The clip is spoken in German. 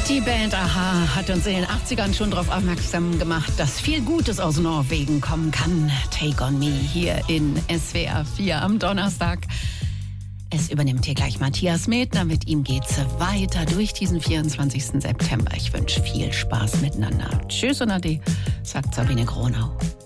Die Band Aha hat uns in den 80ern schon darauf aufmerksam gemacht, dass viel Gutes aus Norwegen kommen kann. Take on Me hier in SWR 4 am Donnerstag. Es übernimmt hier gleich Matthias Medner. Mit ihm geht's weiter durch diesen 24. September. Ich wünsche viel Spaß miteinander. Tschüss und Ade, sagt Sabine Gronau.